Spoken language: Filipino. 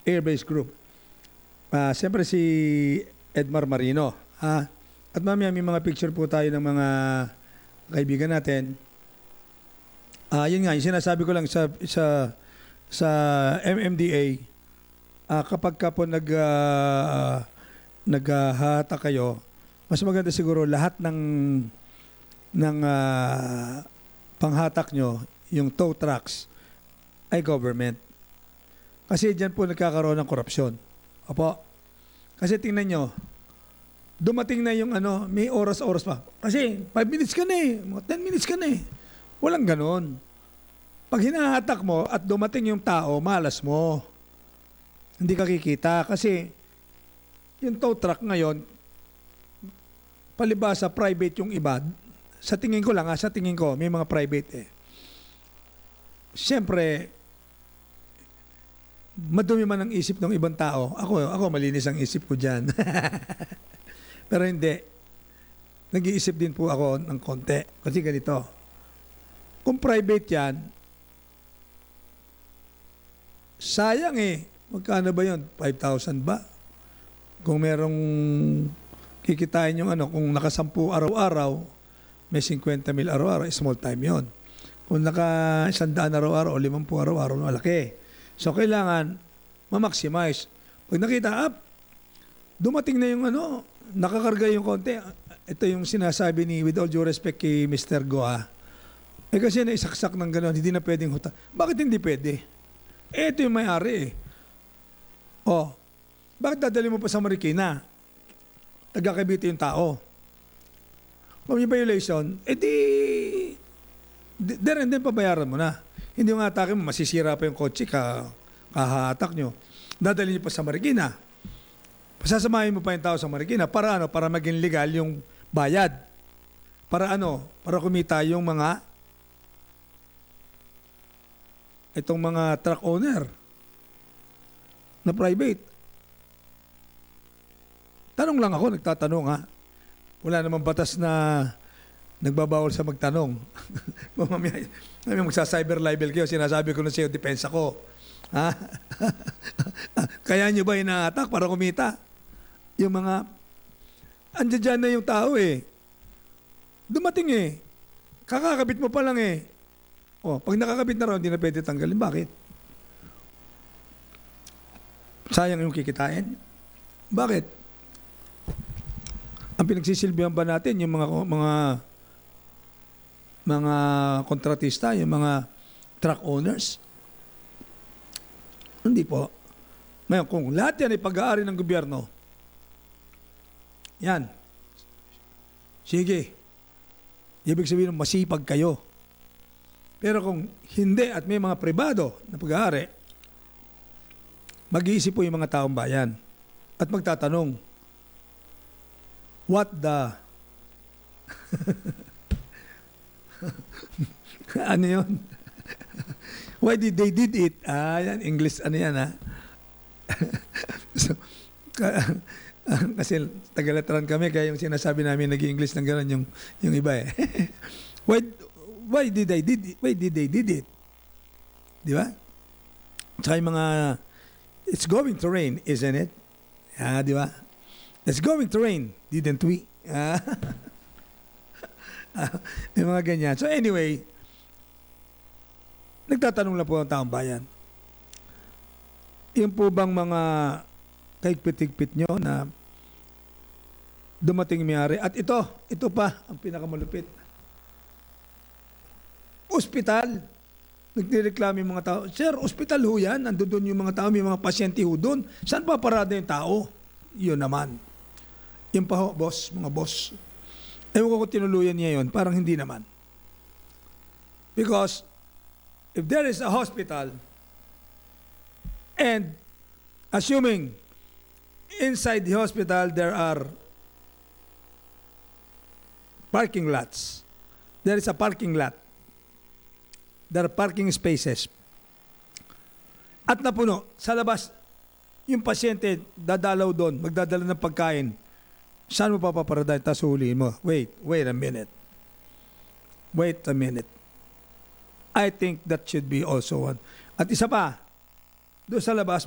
Airbase Group. Siyempre si Edmar Marino. At mamaya may mga picture po tayo ng mga kaibigan natin. Yun nga, yung sinasabi ko lang sa MMDA, kapag ka po naghahata kayo, mas maganda siguro lahat ng panghatak nyo, yung tow trucks, ay government. Kasi dyan po nagkakaroon ng korupsyon. Opo. Kasi tingnan nyo, dumating na yung may oras-oras pa. Kasi 5 minutes ka na eh, 10 minutes ka na eh. Walang ganon. Pag hinahatak mo at dumating yung tao, malas mo. Hindi ka kikita. Kasi yung tow truck ngayon, palibasa private yung iba. Sa tingin ko lang, sa tingin ko, may mga private eh. Siyempre, madumi man ang isip ng ibang tao. Ako malinis ang isip ko dyan. Pero hindi. Nag-iisip din po ako ng konti. Kasi ganito. Kung private yan, sayang eh. Magkano ba yun? 5,000 ba? Kung merong kikitain yung kung nakasampu araw-araw, may 50 mil araw-araw, small time yon. Kung naka 100 araw-araw o 50 araw-araw, malaki. So, kailangan ma-maximize. Pag nakita, dumating na yung nakakarga yung konti. Ito yung sinasabi ni, with all due respect kay Mr. Goa. Kasi naisaksak ng gano'n, hindi na pwedeng huta. Bakit hindi pwede? Ito yung may-ari eh. Bakit dadali mo pa sa Marikina? Taga-Cavite yung tao. Kung may violation, there and then pabayaran mo na. Hindi yung atake mo, masisira pa yung kotse, kahatak nyo. Dadali nyo pa sa Marikina. Pasasamahin mo pa yung tao sa Marikina. Para Para maging legal yung bayad. Para Para kumita yung itong mga truck owner na private. Tanong lang ako, nagtatanong Wala namang batas na nagbabawal sa magtanong. Mamaya magsa-cyber libel kayo, sinasabi ko na sa iyo, depensa ko. Kaya nyo ba ina-attack para kumita? Yung mga, andyan dyan na yung tao eh. Dumating eh. Kakakabit mo pa lang eh. Pag nakakabit na raw, hindi na pwede tanggalin. Bakit? Sayang yung kikitain. Bakit? Ang pinagsisilbihan ba natin yung mga kontratista, yung mga truck owners? Hindi po. Ngayon, kung lahat yan ay pag-aari ng gobyerno, yan. Sige. Ibig sabihin, masipag kayo. Pero kung hindi at may mga pribado na pag-aari, mag-iisip po yung mga taong bayan at magtatanong, what the... ano yun? Why did they did it? Yan, English, yan so, kasi Tagalatran kami, kaya yung sinasabi namin nag-English ng gano'n yung iba eh. Why did they did it? Di ba? Tsaka yung mga, it's going to rain, isn't it? Di ba? It's going to rain, didn't we? Yung mga ganyan. So anyway, nagtatanong lang po ang taong bayan. Yung po bang mga kahigpit-higpit nyo na dumating may-ari? At ito pa ang pinakamalupit. Ospital. Nagdireklamo yung mga tao. Sir, ospital ho yan. Nandun doon yung mga tao, may mga pasyente ho doon. Saan pa parada yung tao? Yun naman. Yung pa ho, boss, mga boss. Ewan ko kung tinuluyan niya yun. Parang hindi naman. Because if there is a hospital and assuming inside the hospital there are parking lots. There is a parking lot. There are parking spaces. At napuno, sa labas, yung pasyente dadalaw doon, magdadala ng pagkain. Saan mo papaparadahin? Tapos huliin mo. Wait a minute. I think that should be also one. At isa pa, doon sa labas,